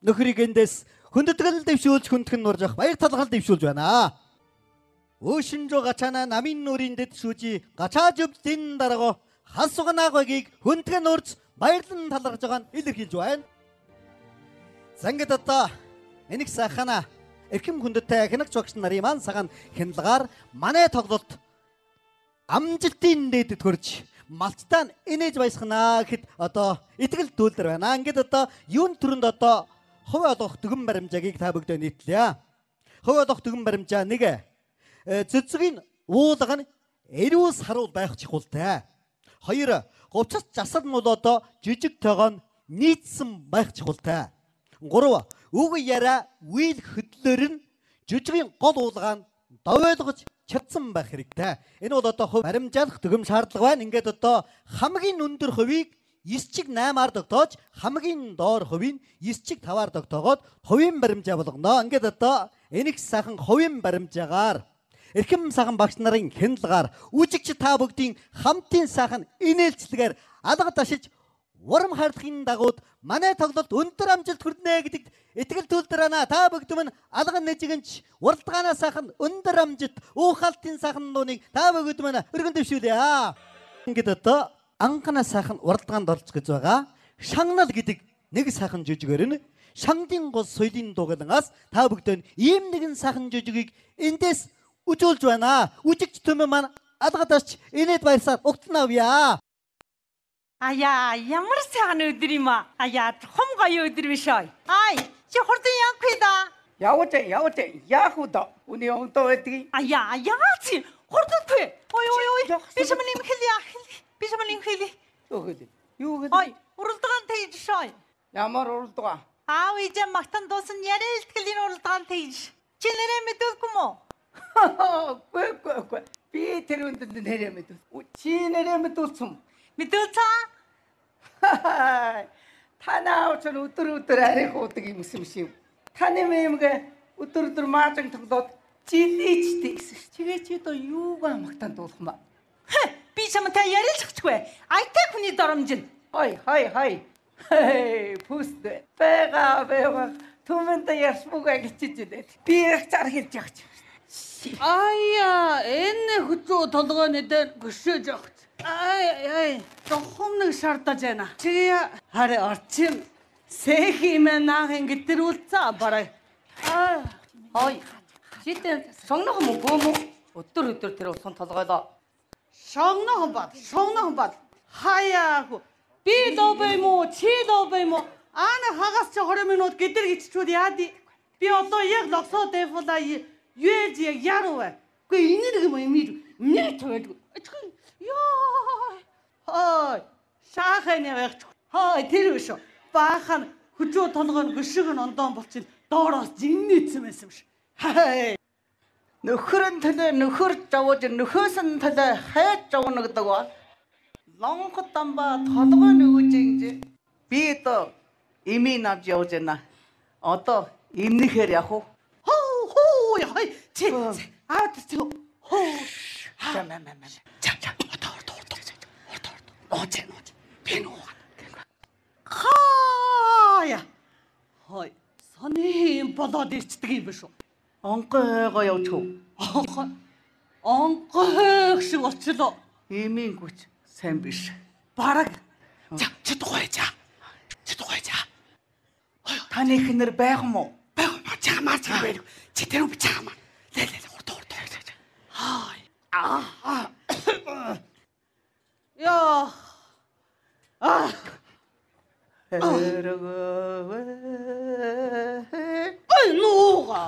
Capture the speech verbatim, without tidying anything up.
нөхрийг эндээс хүндэтгэл дэвшүүлж хүндхэн нурж авах баяр талхал дэвшүүлж байна. Өшинжо гачана намын нүрийн дэд шүүжи гачааж өвдөн дарааго хасугнаагыг хүндхэн нурж баярлан талархаж байгаа нь илэрхийлж байна. Зангид одоо энийг сахана эрхэм хүндэттэй хянагч багш нарын маань саган хянлагаар манай тоглолт амжилтын дээдэд хүрч малцтаа инээж баясгана гэхэд одоо итгэл дүүлдэр байна. Ингээд одоо юун төрөнд одоо хувь олох дүгэн баримжаагийг та бүгдөө нийтлээ. Хувь олох дүгэн баримжаа нэг цэцгийн уулга нь эрүүс харуул байх чухалтай. Хоёр говцос засал нь бол одоо жижиг тогоон нийцсэн байх чухалтай. Гурав үг яриа үйл хөдлөлөр нь жижигэн гол уулгаан довойлгож чадсан байх хэрэгтэй. Энэ бол одоо хувь баримжаалах дүгм шаардлага байна. Ингээд одоо хамгийн өндөр хувийг девять чиг восемь-аар тогтоож хамгийн доор хувийг девять чиг пять-аар тогтоогоод хувийн баримжаа болгоно. Ингээд одоо энийг сайхан хувийн баримжаагаар эрхэм сайхан багш нарын хянлагаар үжигч та бүгдийн хамтын сайхан инээлцлэгээр алга ташиж урам хайрлагын дагууд манай тоглолт өндөр амжилт хүрнэ гэдэгт итгэл түүлдэр байна. Та бүгд минь алга нэжигэнч уралдаанаа сайхан өндөр амжилт уухалтын сайхан нууныг та бүгд минь өргөн дэвшүүлье. Ингээд одоо анханаа сайхан уралдаанд орж гэж байгаа шагнал гэдэг нэг сайхан жүжигэр нь шангын гол соёлын дугалангаас та бүгд ийм нэгэн сайхан жүжигийг эндээс үзүүлж байна. Үжигч төмөн маань алга ташч инээд баярсаар угтан авъя. Аяа, ямар сайхан өдөр юм аа. Аяа, том гоё өдөр биш ой. Ай, чи хурдан явах вэ да? Явж явж яах вэ? Үний онтоо байдгийг. Аяа, яагаад чи хурдан вэ? Ой ой ой. Би ч юм хэлье. Би ч юм хэлье. Юу хэлээ? Юу хэлээ? Ой, уралдаан тэгж шой. Ямар уралдаан? Аав ижээ магтан дуусан яриа илтгэлийн уралдаан тэгж. Чи нэрээ мэдүүлгүй мө? Гүй гүй гүй. Би тэр үндэнд нэрээ мэдүүл. Чи нэрээ мэдүүлсэн. Мэдүүлсэн? Танаа ч өдөр өдөр арих уудаг юм шиг. Таны мэмгэ өдөр өдөр маажин тоглоод жилийчтэй гэсэн. Чигээ чи одоо юугаа магтаан дуулах юм ба? Би чамтай ярилж өгчихгүй. Айтай хүний доромжин. Хой хой хой. Хей, пуст. Бага бага. Түмэнтэй ясмугаа гिचиж дээ. Би их зар хэлж явах. Аяа, энэ хүчөө толгойн дээр гөшөөж явах. Ай ай, жоохон нэг шаардаж байна. Чи хараа орчин сэхимэ наахын гэтэр үлцаа барай. Аа, хой. Читэн сонгох юм уу? Өдөр өдөр тэр усан толгойлоо. Шогнохон бат, шогнохон бат. Хаяагүй. Би добэй мó, чи добэй мó. Ана хагас чи двадцать минут гэдэр гिचчүүд яади. Би одоо яг локсоо дэфула юэж яг яруу. Гүй энерги юм юм. Мне тэгээд. Яа. Хой. Шаханы байх. Хой тэр биш. Баахан хүчөө толгойн гүшиг нь ондоон болчих. Доороос жиннийцсэн байсан биш. Хай. Нөхөр нь төлөө нөхөр жавж нөхөөс нь төлөө хайж жавна гэдэг ба. Лонгот дамба толгой нөгөөж ингэж би одоо имийн авч явж байна. Одоо имнэхээр явах уу? Хоо хоо яа чи аа чи хоо Чамаа маа. Чам чам. Орто орто орто. Орто орто. Нууц нууц. Би нуу. Хаяа. Хой. Сони болоод ирчдэг юм биш үү? Онгойгоо явж хөө. Онгой. Онгой шиг очлоо. Имийн хүч сайн биш. Бараг. За чи тухайчаа. Чи тухайчаа. Таны ихнэр байх юм уу? Байх юм чамаа чамаа. Чи тэр үгүй чамаа. Лээ лээ орто орто. Хай. Аа. Яа. Аа. Эргөө. Ой нууга.